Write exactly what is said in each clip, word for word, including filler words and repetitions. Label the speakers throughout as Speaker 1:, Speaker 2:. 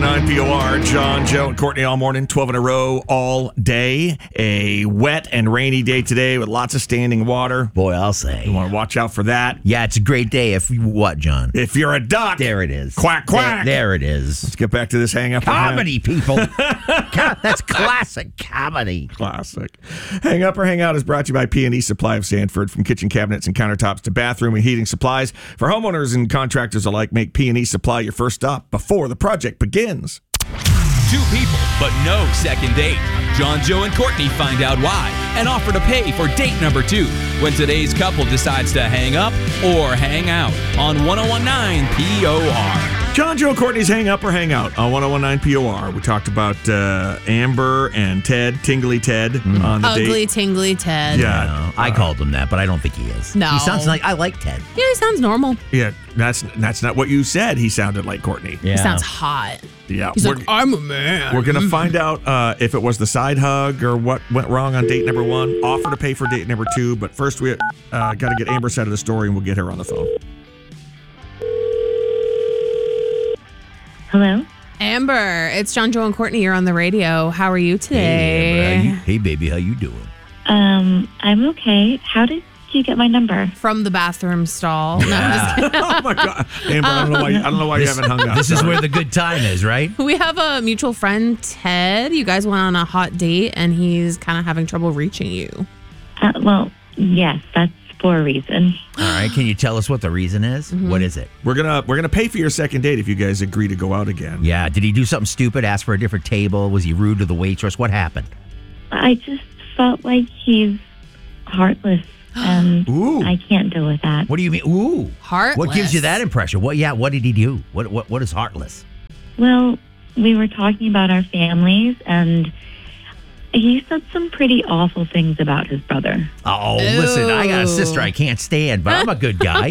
Speaker 1: nine P O R, John, Joe, and Courtney all morning, twelve in a row, all day. A wet and rainy day today with lots of standing water.
Speaker 2: Boy, I'll say.
Speaker 1: You want to watch out for that.
Speaker 2: Yeah, it's a great day if you, what, John?
Speaker 1: If you're a duck.
Speaker 2: There it is.
Speaker 1: Quack, quack.
Speaker 2: There, there it is.
Speaker 1: Let's get back to this hang up.
Speaker 2: Comedy, people. God, that's classic comedy.
Speaker 1: Classic. Hang Up or Hang Out is brought to you by P and E Supply of Sanford. From kitchen cabinets and countertops to bathroom and heating supplies. For homeowners and contractors alike, make P and E Supply your first stop before the project begins.
Speaker 3: Two people, but no second date. John, Joe, and Courtney find out why and offer to pay for date number two when today's couple decides to hang up or hang out on one oh one nine P O R.
Speaker 1: John, Joe, and Courtney's Hang Up or Hang Out on one oh one nine P O R. We talked about uh, Amber and Ted, Tingly Ted, mm. on the
Speaker 4: Ugly,
Speaker 1: date.
Speaker 4: tingly Ted.
Speaker 1: Yeah.
Speaker 2: No, I uh, called him that, but I don't think he is.
Speaker 4: No.
Speaker 2: He sounds like, I like Ted.
Speaker 4: Yeah, he sounds normal.
Speaker 1: Yeah, that's that's not what you said. He sounded like Courtney.
Speaker 2: Yeah.
Speaker 4: He sounds hot.
Speaker 1: Yeah.
Speaker 4: He's
Speaker 1: we're,
Speaker 4: like, I'm a man.
Speaker 1: We're going to find out uh, if it was the side hug or what went wrong on date number one. Offer to pay for date number two. But first, we uh, got to get Amber's side of the story, and we'll get her on the phone.
Speaker 5: Hello?
Speaker 4: Amber, it's John, Joe, and Courtney. You're on the radio. How are you today?
Speaker 2: Hey, Amber, how you, hey baby, how you doing?
Speaker 5: Um, I'm okay. How did you get my number?
Speaker 4: From the bathroom stall. No, I'm just kidding.
Speaker 1: Oh my God, Amber! I don't know why. I don't know why
Speaker 2: This-
Speaker 1: you haven't hung up.
Speaker 2: This is where the good time is, right?
Speaker 4: We have a mutual friend, Ted. You guys went on a hot date, and he's kind of having trouble reaching you.
Speaker 5: Uh, well, yes, that's for a reason.
Speaker 2: All right, can you tell us what the reason is?
Speaker 4: Mm-hmm.
Speaker 2: What is it?
Speaker 1: We're gonna we're gonna pay for your second date if you guys agree to go out again.
Speaker 2: Yeah, did he do something stupid, ask for a different table? Was he rude to the waitress? What happened?
Speaker 5: I just felt like he's heartless, and
Speaker 1: Ooh.
Speaker 5: I can't deal with that.
Speaker 2: What do you mean? Ooh.
Speaker 4: Heartless.
Speaker 2: What gives you that impression? What? Yeah, what did he do? What What, what is heartless?
Speaker 5: Well, we were talking about our families, and he said some pretty awful things about his brother.
Speaker 2: Oh, listen, I got a sister I can't stand, but I'm a good guy.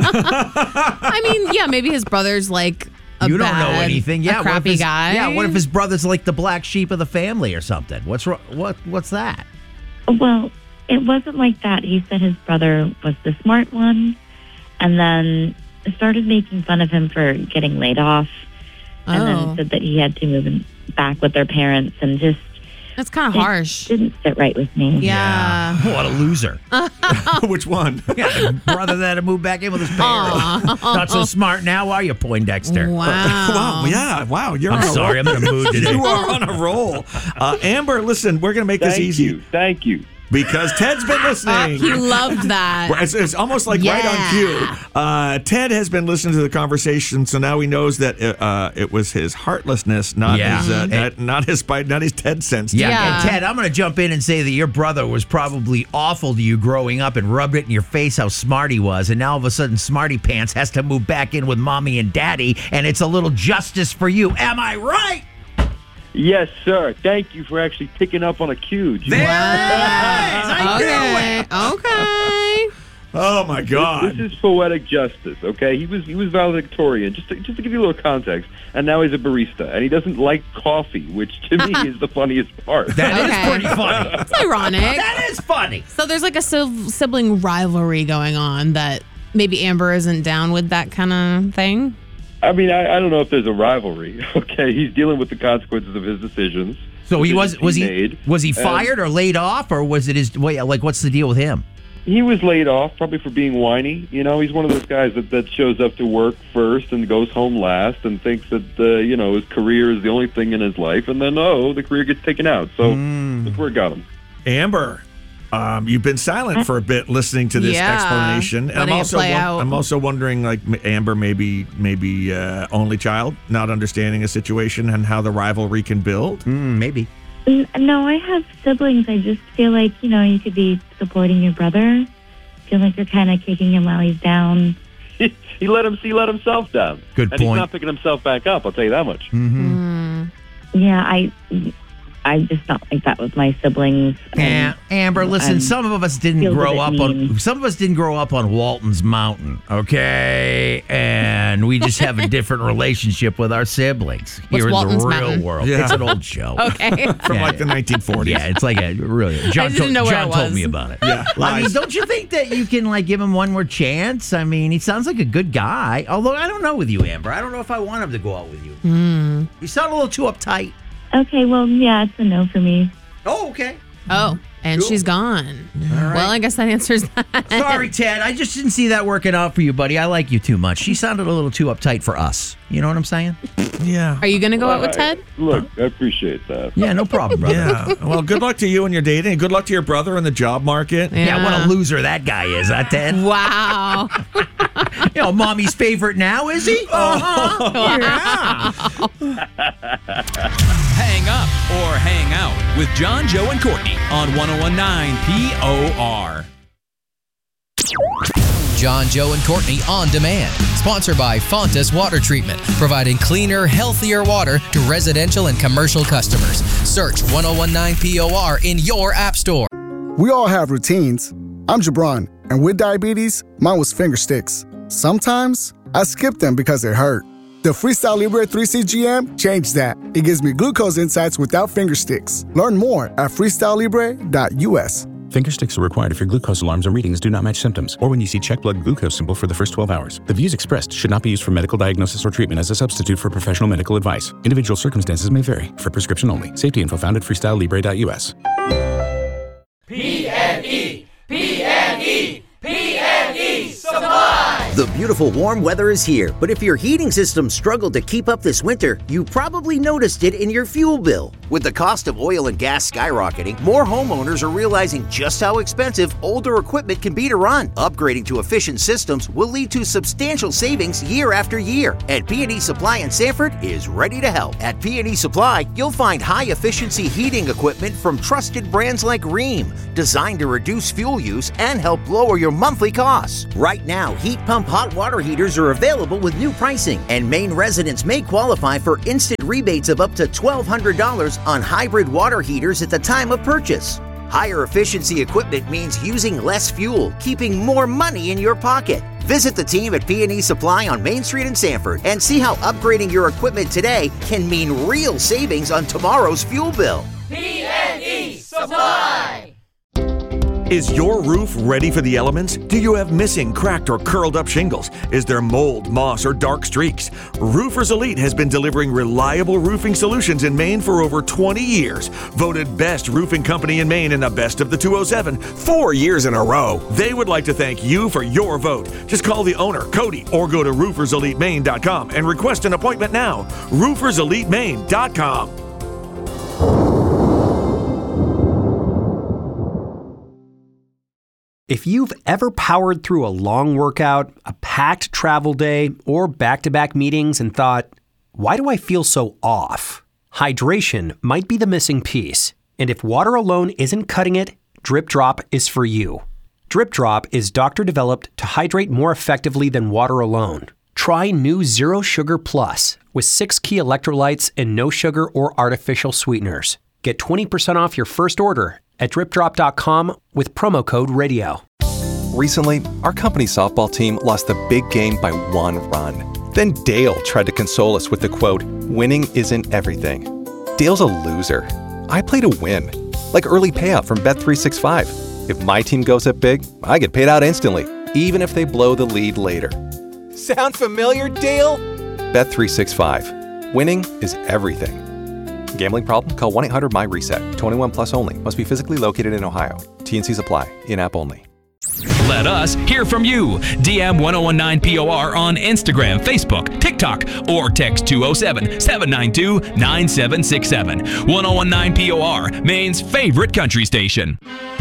Speaker 4: I mean, yeah, maybe his brother's like a
Speaker 2: You don't
Speaker 4: bad,
Speaker 2: know anything. Yeah,
Speaker 4: a
Speaker 2: what if
Speaker 4: crappy
Speaker 2: his-
Speaker 4: guy.
Speaker 2: Yeah, what if his brother's like the black sheep of the family or something? What's wrong? What What's that?
Speaker 5: Well, it wasn't like that. He said his brother was the smart one, and then started making fun of him for getting laid off, and
Speaker 4: Oh.
Speaker 5: then said that he had to move in back with their parents, and just
Speaker 4: That's kind of
Speaker 5: it
Speaker 4: harsh.
Speaker 5: didn't sit right with me.
Speaker 4: Yeah.
Speaker 2: What a loser.
Speaker 1: Which one?
Speaker 2: Yeah, the brother that had moved back in with his parents. Not so smart now, are you, Poindexter?
Speaker 4: Wow.
Speaker 1: Wow. Yeah. Wow. You're
Speaker 2: I'm
Speaker 1: on a
Speaker 2: sorry, I'm in a mood today.
Speaker 1: You are on a roll. Uh, Amber, listen, we're going to make this
Speaker 6: Thank
Speaker 1: easy
Speaker 6: you. Thank you.
Speaker 1: because Ted's been listening.
Speaker 4: He loved that.
Speaker 1: It's, it's almost like right on
Speaker 4: Yeah.
Speaker 1: cue. Uh, Ted has been listening to the conversation, so now he knows that uh, it was his heartlessness, not
Speaker 2: Yeah.
Speaker 1: his, uh,
Speaker 2: Mhm.
Speaker 1: not, not his spite, not his Ted sense.
Speaker 2: Yeah,
Speaker 4: Yeah.
Speaker 2: and Ted, I'm going to jump in and say that your brother was probably awful to you growing up and rubbed it in your face how smart he was. And now all of a sudden, Smarty Pants has to move back in with mommy and daddy, and it's a little justice for you. Am I right?
Speaker 6: Yes, sir. Thank you for actually picking up on a cue. Gee.
Speaker 2: There it is. I knew
Speaker 4: Okay.
Speaker 2: it.
Speaker 4: Okay.
Speaker 1: Oh my God.
Speaker 6: This is poetic justice, okay? He was he was valedictorian, just to, just to give you a little context, and now he's a barista, and he doesn't like coffee, which to me is the funniest part.
Speaker 2: That is
Speaker 4: Okay.
Speaker 2: pretty funny.
Speaker 4: It's ironic.
Speaker 2: That is funny.
Speaker 4: So there's like a sil- sibling rivalry going on that maybe Amber isn't down with that kind of thing.
Speaker 6: I mean, I, I don't know if there's a rivalry, okay? He's dealing with the consequences of his decisions.
Speaker 2: So he was
Speaker 6: decisions
Speaker 2: was he
Speaker 6: made,
Speaker 2: was he
Speaker 6: and
Speaker 2: fired or laid off, or was it his? Wait, like what's the deal with him?
Speaker 6: He was laid off, probably for being whiny. You know, he's one of those guys that, that shows up to work first and goes home last and thinks that, uh, you know, his career is the only thing in his life. And then, oh, the career gets taken out. So
Speaker 2: Mm.
Speaker 6: look where it got him.
Speaker 1: Amber, um, you've been silent for a bit listening to this
Speaker 4: Yeah.
Speaker 1: explanation. And I'm
Speaker 4: Letting it
Speaker 1: also
Speaker 4: play
Speaker 1: won-
Speaker 4: out.
Speaker 1: I'm also wondering, like m- Amber, maybe maybe uh, only child, not understanding a situation and how the rivalry can build.
Speaker 2: Mm, maybe.
Speaker 5: N- No, I have siblings. I just feel like, you know, you could be supporting your brother. Feel like you're kind of kicking him while he's down.
Speaker 6: He let him he let himself down.
Speaker 2: Good
Speaker 6: and
Speaker 2: point.
Speaker 6: he's not picking himself back up, I'll tell you that much.
Speaker 2: Mm-hmm.
Speaker 5: Yeah, I I just felt like that was my siblings.
Speaker 2: Yeah, Amber, listen,
Speaker 5: I'm-
Speaker 2: some of us didn't
Speaker 5: feels a
Speaker 2: grow
Speaker 5: bit
Speaker 2: up on
Speaker 5: mean.
Speaker 2: some of us didn't grow up on Walton's Mountain, okay? And we just have a different relationship with our siblings
Speaker 4: What's
Speaker 2: here in
Speaker 4: Walton's
Speaker 2: the real
Speaker 4: Mountain?
Speaker 2: world.
Speaker 1: Yeah.
Speaker 2: It's an old show.
Speaker 4: Okay.
Speaker 1: From
Speaker 2: Yeah,
Speaker 1: like the nineteen forties.
Speaker 2: Yeah, it's like a really John,
Speaker 4: didn't
Speaker 2: told-
Speaker 4: know where
Speaker 2: John
Speaker 4: it
Speaker 2: told
Speaker 4: was.
Speaker 2: me about it.
Speaker 1: Yeah,
Speaker 2: I mean,
Speaker 1: lies.
Speaker 2: don't you think that you can like give him one more chance? I mean, he sounds like a good guy. Although I don't know with you, Amber. I don't know if I want him to go out with you.
Speaker 4: Hmm.
Speaker 2: You sound a little too uptight.
Speaker 5: Okay, well, yeah, it's a no for me.
Speaker 2: Oh, okay.
Speaker 4: Oh, and she's gone. Well, I guess that answers that.
Speaker 2: Sorry, Ted. I just didn't see that working out for you, buddy. I like you too much. She sounded a little too uptight for us. You know what I'm saying?
Speaker 1: Yeah.
Speaker 4: Are you going to go out with
Speaker 6: I-
Speaker 4: Ted?
Speaker 6: Look, I appreciate that.
Speaker 2: Yeah, no problem, brother.
Speaker 1: Yeah. Well, good luck to you and your dating. And good luck to your brother in the job market.
Speaker 2: Yeah, what a loser that guy is, huh, Ted?
Speaker 4: Wow.
Speaker 2: You know, mommy's favorite now, is he? Uh-huh. Yeah.
Speaker 3: Hang up or hang out with John, Joe, and Courtney on one oh one point nine P O R.
Speaker 7: John, Joe, and Courtney On Demand. Sponsored by Fontas Water Treatment, providing cleaner, healthier water to residential and commercial customers. Search one oh one point nine P O R in your app store.
Speaker 8: We all have routines. I'm Jabron, and with diabetes, mine was finger sticks. Sometimes I skip them because it hurt. The Freestyle Libre three C G M changed that. It gives me glucose insights without finger sticks. Learn more at freestyle libre dot U S.
Speaker 9: Finger sticks are required if your glucose alarms or readings do not match symptoms, or when you see check blood glucose symbol for the first twelve hours. The views expressed should not be used for medical diagnosis or treatment as a substitute for professional medical advice. Individual circumstances may vary. For prescription only. Safety info found at freestyle libre dot U S.
Speaker 10: P N E, P N E, P N E Supply.
Speaker 11: The beautiful warm weather is here, but if your heating system struggled to keep up this winter, you probably noticed it in your fuel bill. With the cost of oil and gas skyrocketing, more homeowners are realizing just how expensive older equipment can be to run. Upgrading to efficient systems will lead to substantial savings year after year, and P and E Supply in Sanford is ready to help. At P and E Supply, you'll find high-efficiency heating equipment from trusted brands like Rheem, designed to reduce fuel use and help lower your monthly costs. Right now, heat pump hot water heaters are available with new pricing, and Maine residents may qualify for instant rebates of up to twelve hundred dollars on hybrid water heaters at the time of purchase. Higher efficiency equipment means using less fuel, keeping more money in your pocket. Visit the team at P and E Supply on Main Street in Sanford and see how upgrading your equipment today can mean real savings on tomorrow's fuel bill.
Speaker 10: P N E Supply.
Speaker 1: Is your roof ready for the elements? Do you have missing, cracked, or curled up shingles? Is there mold, moss, or dark streaks? Roofers Elite has been delivering reliable roofing solutions in Maine for over twenty years. Voted best roofing company in Maine in the best of the two oh seven, four years in a row. They would like to thank you for your vote. Just call the owner, Cody, or go to roofers elite maine dot com and request an appointment now. roofers elite maine dot com.
Speaker 12: If you've ever powered through a long workout, a packed travel day, or back-to-back meetings and thought, why do I feel so off? Hydration might be the missing piece. And if water alone isn't cutting it, Drip Drop is for you. Drip Drop is doctor-developed to hydrate more effectively than water alone. Try new Zero Sugar Plus with six key electrolytes and no sugar or artificial sweeteners. Get twenty percent off your first order at drip drop dot com with promo code radio.
Speaker 13: Recently, our company softball team lost the big game by one run. Then Dale tried to console us with the quote, "Winning isn't everything." Dale's a loser. I play to win. Like early payout from Bet three sixty-five. If my team goes up big, I get paid out instantly, even if they blow the lead later. Sound familiar, Dale? Bet three sixty-five. Winning is everything. Gambling problem? Call one eight hundred M Y reset. twenty-one plus only. Must be physically located in Ohio. T N Cs apply. In-app only.
Speaker 3: Let us hear from you. D M one oh one nine P O R on Instagram, Facebook, TikTok, or text two oh seven, seven nine two, nine seven six seven. one oh one nine P O R, Maine's favorite country station.